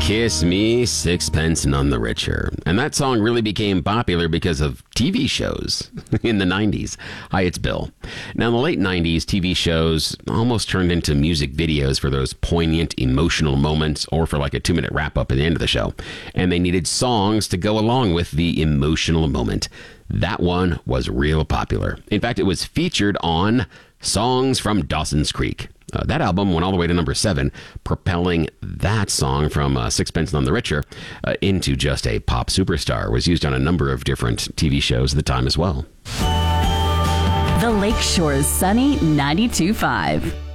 Kiss Me, Sixpence None the Richer. And that song really became popular because of TV shows in the 90s. Hi, it's Bill. Now, in the late 90s, TV shows almost turned into music videos for those poignant, emotional moments or for like a 2-minute wrap-up at the end of the show. And they needed songs to go along with the emotional moment. That one was real popular. In fact, it was featured on Songs from Dawson's Creek. That album went all the way to number 7, propelling that song from Sixpence None the Richer into just a pop superstar. It was used on a number of different TV shows at the time as well. The Lakeshore's Sunny 92.5.